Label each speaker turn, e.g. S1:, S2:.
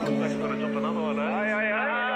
S1: さっきからちょっと喉はね。はいはいはい。